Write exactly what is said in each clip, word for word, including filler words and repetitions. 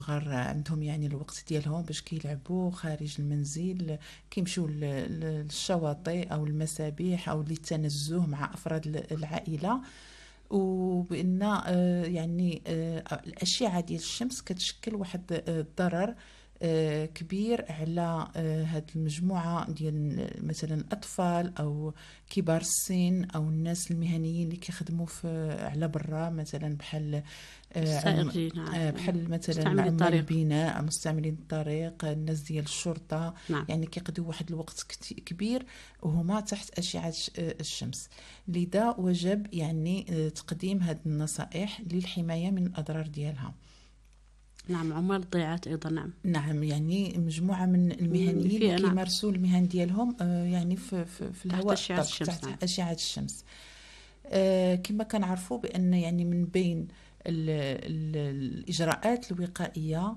غير عندهم يعني الوقت ديالهم باش كيلعبوا خارج المنزل، كيمشيو للشواطئ او المسابح او للتنزه مع افراد العائله. وبان آه، يعني آه، الاشعه ديال الشمس كتشكل واحد آه، الضرر آه، كبير على آه، هاد المجموعه ديال مثلا الاطفال او كبار السن او الناس المهنيين اللي كيخدموا في على برا، مثلا بحال آه، عم السائقين، نعم، آه، بحال مثلا مستعملي عمال الطريق. البناء، مستعملين الطريق، الناس ديال الشرطه، نعم. يعني كيقضيو واحد الوقت كت- كبير وهما تحت اشعه ش- آه، الشمس. لذا وجب يعني آه، تقديم هذه النصائح للحمايه من الاضرار ديالها. نعم، عمال الضيعات أيضا. نعم. نعم، يعني مجموعة من مم، المهنيين اللي في نعم كيمارسوا المهن ديالهم آه، يعني في, في, في تحت الهواء أشعة الطلق الشمس. نعم. تحت أشعة الشمس. آه، كما كنعرفوا بأن يعني من بين ال ال الإجراءات الوقائية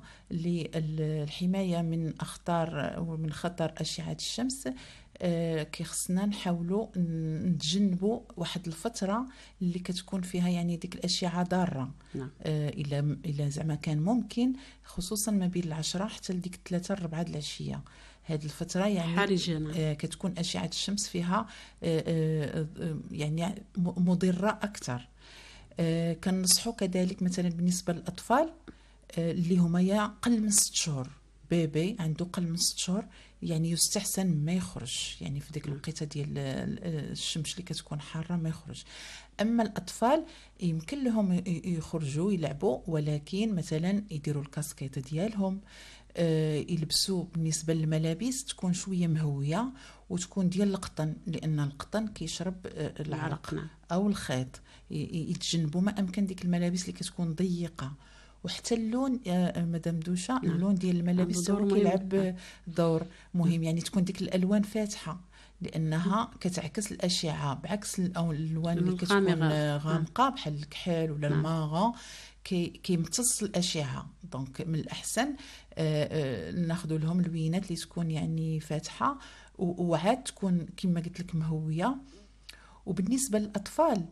للحماية من أخطار ومن خطر أشعة الشمس، آه، كيخصنا نحاولوا نتجنبوا واحد الفترة اللي كتكون فيها يعني ديك الأشعة ضارة. نعم. آه، إلى إلى زعما كان ممكن، خصوصا ما بين العشرة حتى لديك الثلاثة الربعة د العشية. هذه الفترة يعني حرجة. نعم. آه، كتكون أشعة الشمس فيها آه، آه، آه، يعني م- مضرة أكثر. آه، كنصحوا كذلك مثلا بالنسبة للأطفال آه، اللي هما يا قل من ست شهور، بيبي عنده قل من ست شهور، يعني يستحسن ما يخرج يعني في ديك نعم. الوقيته ديال ال- الشمس اللي كتكون حاره ما يخرج. اما الاطفال يمكن لهم ي- يخرجوا يلعبوا، ولكن مثلا يديروا الكاسكيت ديالهم، آه، يلبسوا بالنسبه للملابس تكون شويه مهويه وتكون ديال القطن، لان القطن كيشرب آه، العرق. العرق نعم. او الخيط. ي- ي- يتجنبوا ما امكن ديك الملابس اللي كتكون ضيقه. وحتى اللون يا مدام دوشا، نعم، اللون ديال عنده الملابس دور هو مهم. نعم. كيلعب دور نعم. مهم، يعني تكون ديك الالوان فاتحه لانها كتعكس الاشعه، بعكس ال- أو الالوان اللي كتكون الغامقة. آه، نعم. غامقه بحال الكحل ولا نعم. الماغون، كي كيمتص الاشعه. دونك من الاحسن آه، آه، ناخذ لهم الوينات اللي تكون يعني فاتحه و- وعاد تكون كما قلت لك مهويه. وبالنسبه للاطفال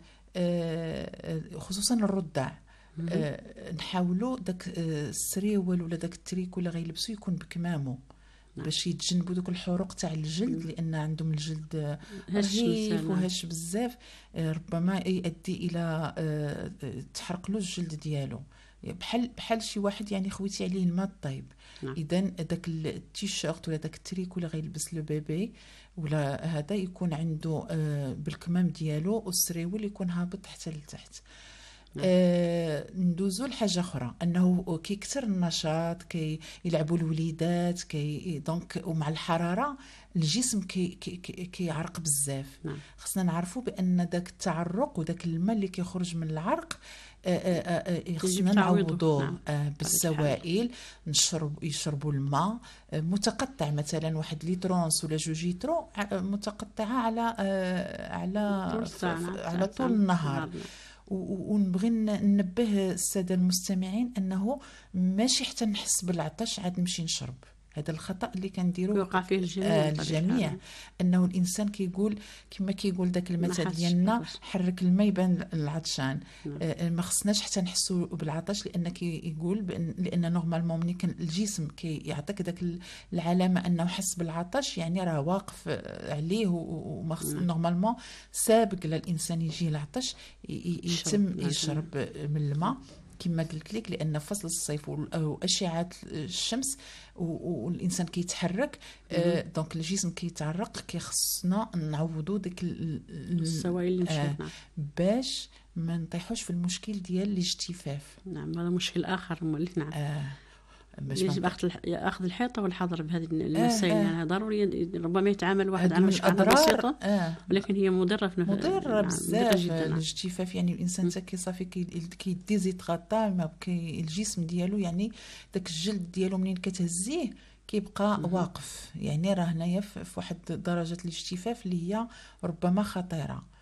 آه، آه، خصوصا الرضع، مهم. آه، نحاولوا داك آه، السريول ولا داك التريكو اللي غيلبسوا يكون بكمامه نعم. باش يتجنبوا دوك الحروق تاع الجلد، مم. لان عندهم الجلد آه، هش رهيف مثال. نعم. وهش بزاف. آه، ربما يؤدي الى آه، آه، تحرق له الجلد ديالو، بحال بحال شي واحد يعني خويتي عليه الماء الطيب. نعم. اذا داك التيشيرت ولا داك التريكو اللي غيلبس لو بيبي ولا هذا يكون عنده آه، بالكمام ديالو، والسريول يكون هابط حتى لتحت. نعم. آه، ندوزو لحاجه اخرى، انه كيكثر النشاط، كي يلعبوا الوليدات، كي دونك ومع الحراره الجسم كي كي كي- كيعرق بزاف. نعم. خصنا نعرفوا بان داك التعرق وداك الماء اللي كيخرج من العرق آه، آه، آه، يجب خصنا تعويضه. نعوضوه نعم، آه، بطبيعة الحال. بالسوائل. نشرب يشربوا الماء آه، متقطع، مثلا واحد لترونس ولا جوج لترو ع- متقطعه على آه، على طول ف- الساعة. ف- نعم، على ساعة طول ساعة النهار. نهار. نعم. و- و- ونبغي ن- ننبه الساده المستمعين انه ماشي حتى نحس بالعطش عاد نمشي نشرب. هذا الخطا اللي كنديرو يوقع فيه الجميع آه بطبيعة الجميع، الحال. انه الانسان كيقول كما كيقول داك ما المثل حسش ديالنا، بالعطش. حرك الماء يبان العطشان. نعم. آه ما خصناش حتى نحسوا بالعطش، لان كيقول بان لان نورمالمون ملي كان الجسم كيعطيك داك العلامه انه حس بالعطش، يعني راه واقف آه، عليه وما خص نعم. نورمالمون سابق للانسان يجي العطش ي- ي- الشرب. يتم نعم. يشرب من الماء كما قلت لك، لان فصل الصيف واشعه الشمس و- و- والانسان كيتحرك مهم. آه، دونك الجسم كيتعرق، كيخصنا نعوضوا ديك ال- ال- السوائل اللي آه، مشات. نعم. باش ما نطيحوش في المشكل ديال الاجتفاف. نعم، هذا مشكل آخر مؤلف. نعم. آه باش ما يجب نط- أخذ الح... أخذ الحيطة والحذر بهذه آه المسائل. آه يعني ضروري. ربما يتعامل واحد هاد على من مشكلة الاضرار بسيطة، آه ولكن هي مضرة في نفس. مضر نعم، مضرة بزاف جدا. نعم. الاجتفاف. يعني الانسان حتى كي صافي كي- كيديز يتغطى، ما كي الجسم ديالو يعني داك الجلد ديالو منين كتهزيه كيبقى مهم. واقف، يعني راه هنايا في في واحد درجه الاجتفاف اللي هي ربما خطيره.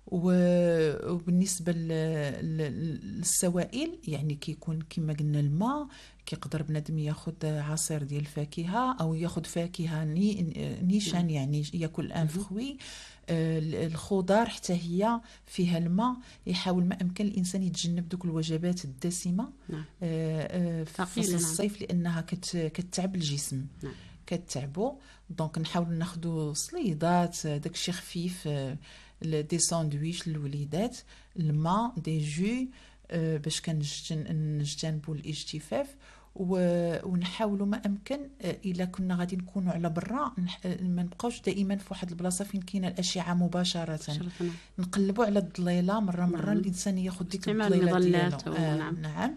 وبالنسبه للسوائل يعني كيكون كما قلنا الماء، كيقدر بنادم ياخذ عصير ديال الفاكهه او ياخذ فاكهه ني نيشان يعني ياكل ان فخوي. الخضار حتى هي فيها الماء، يحاول ما امكن الانسان يتجنب دوك الوجبات الدسمه نعم. في فصل الصيف لانها كتعب الجسم. نعم. كتعبو. دونك نحاول ناخذ صليضات داكشي خفيف، دي ساندويش للوليدات، الماء، دي جو، باش كنجتنبوا الاجتفاف. ونحاولوا ما امكن الا كنا غادي نكونوا على برا ما نبقاوش دائما في واحد البلاصه فين كاينه الاشعه مباشره. نقلبوا على الظليله مره مره. نعم. الانسان ياخذ ديك الظليله ديالو. آه نعم. نعم.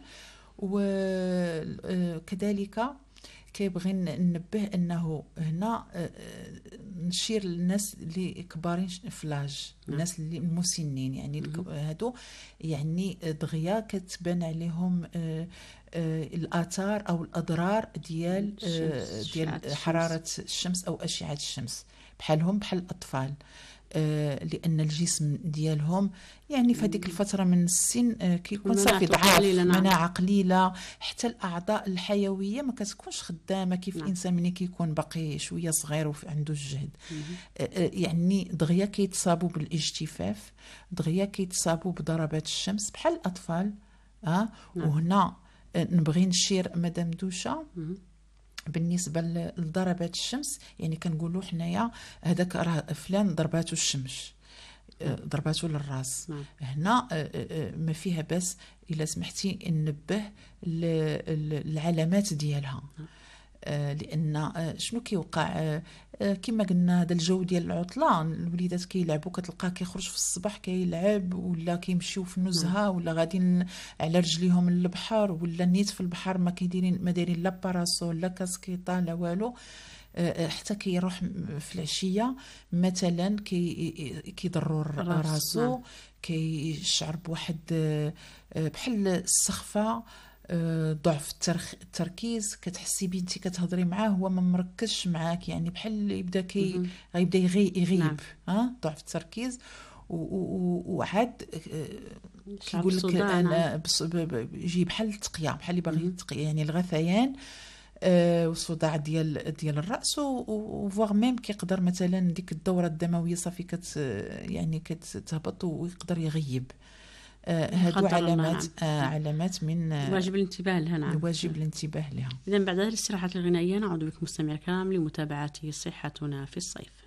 وكذلك كيبغي ننبه انه هنا نشير للناس اللي كبارين فلاج، الناس اللي المسنين يعني هادو يعني دغيا كتبان عليهم الاثار او الاضرار ديال ديال حراره الشمس او اشعه الشمس، بحالهم بحال الاطفال. لان الجسم ديالهم يعني في هذيك الفتره من السن كيكون صافي ضعاف، مناعه قليله، حتى الاعضاء الحيويه ما كتكونش خدامه كيف نعم. الانسان ملي كيكون باقي شويه صغير وعنده الجهد. يعني دغيا كيتصابوا بالاجتفاف، دغيا كيتصابوا بضربات الشمس بحال الاطفال. ها نعم. وهنا نبغي نشير مدام دوشه بالنسبه لضربات الشمس، يعني كنقولوا حنايا هذاك راه فلان ضرباتو الشمس، ضرباتو للراس. نعم. هنا ما فيها بس الا سمحتي ننبه للعلامات ديالها. نعم. لان شنو كيوقع كما قلنا هذا الجو ديال العطله، الوليدات كيلعبوا كتلقاه كيخرج في الصباح كيلعب، ولا كيمشيو في النزهه، ولا غاديين على رجليهم للبحر، ولا نيت في البحر ما كيديرين ما دايرين لا باراسول لا كاسكيطه لا والو، حتى كيروح في العشيه مثلا كي كيضروا راسو، كيشعر بواحد بحال السخفه، ضعف التركيز، كتحسي بنتي كتهضري معاه هو ما مركزش معاك، يعني بحال يبدا كي غيبدا يغيب. نعم. ها ضعف التركيز. وعاد كيقول لك انا يجي بحال التقيه، بحال اللي باغي يتقي، يعني الغثيان والصداع ديال ديال الراس، وفوغ ميم كيقدر مثلا ديك الدوره الدمويه صافي كت يعني كتهبط ويقدر يغيب. هادو علامات آه علامات من واجب الانتباه لها. نعم. واجب الانتباه لها. إذن بعد هذه الاستراحات الغنائية نعود بكم مستمعي الكرام لمتابعة صحتنا في الصيف.